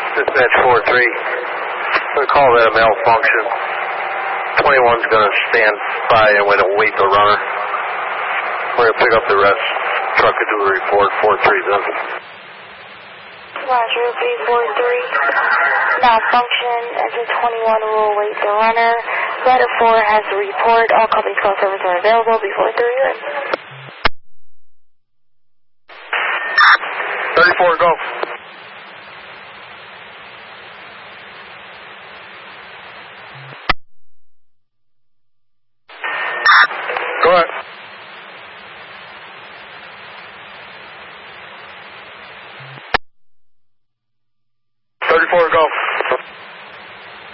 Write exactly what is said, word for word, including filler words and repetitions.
Dispatch four three. We call that a malfunction. twenty-one's going to stand by and wait, wait the runner. We're going to pick up the rest. Truck will do a report. four three then. Roger, B four three. Malfunction. Engine twenty-one will wait the runner. Letter four has a report. All companies call service are available. B four three. thirty-four, go.